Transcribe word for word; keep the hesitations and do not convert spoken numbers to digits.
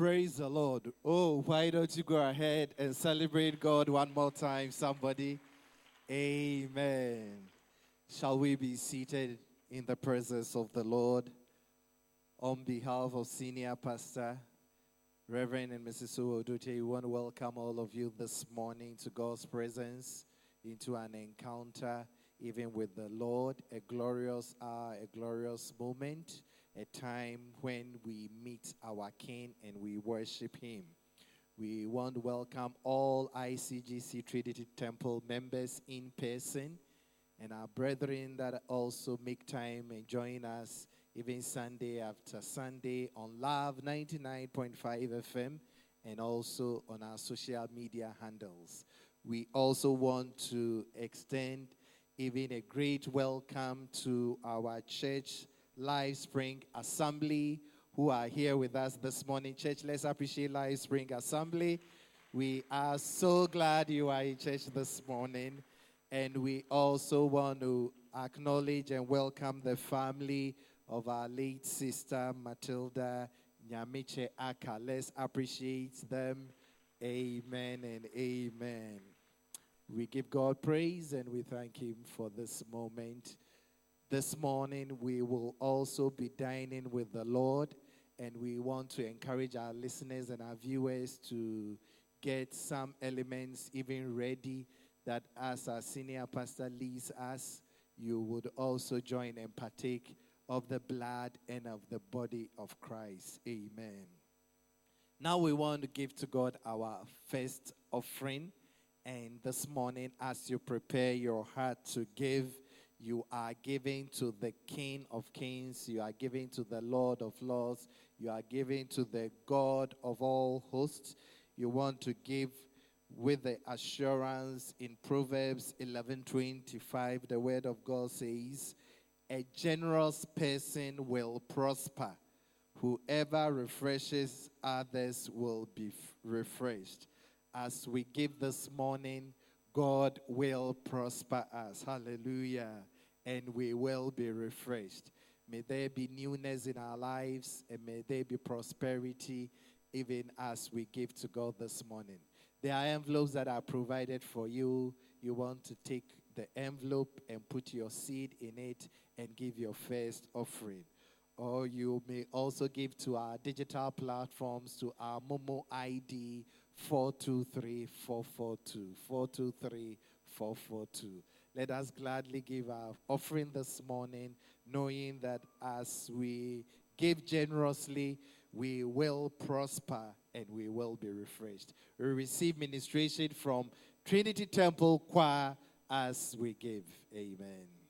Praise the Lord. Oh, why don't you go ahead and celebrate God one more time, somebody? Amen. Shall we be seated in the presence of the Lord? On behalf of Senior Pastor, Reverend and Missus Uwodote, we want to welcome all of you this morning to God's presence, into an encounter even with the Lord, a glorious hour, a glorious moment, a time when we meet our King and we worship Him. We want to welcome all I C G C Trinity Temple members in person and our brethren that also make time and join us even Sunday after Sunday on Love ninety-nine point five F M and also on our social media handles. We also want to extend even a great welcome to our church Life Spring Assembly who are here with us this morning. Church, let's appreciate Life Spring Assembly. We are so glad you are in church this morning. And we also want to acknowledge and welcome the family of our late sister Matilda Nyamiche Aka. Let's appreciate them. Amen and amen. We give God praise and we thank Him for this moment. This morning we will also be dining with the Lord, and we want to encourage our listeners and our viewers to get some elements even ready, that as our senior pastor leads us, you would also join and partake of the blood and of the body of Christ. Amen. Now we want to give to God our first offering. And this morning, as you prepare your heart to give, you are giving to the King of Kings. You are giving to the Lord of Lords. You are giving to the God of all hosts. You want to give with the assurance in Proverbs eleven twenty-five. The word of God says, a generous person will prosper. Whoever refreshes others will be f- refreshed. As we give this morning, God will prosper us. Hallelujah. And we will be refreshed. May there be newness in our lives, and may there be prosperity even as we give to God this morning. There are envelopes that are provided for you. You want to take the envelope and put your seed in it and give your first offering. Or you may also give to our digital platforms, to our Momo I D four two three four four two. four two three four four two. Let us gladly give our offering this morning, knowing that as we give generously, we will prosper and we will be refreshed. We receive ministration from Trinity Temple Choir as we give. Amen.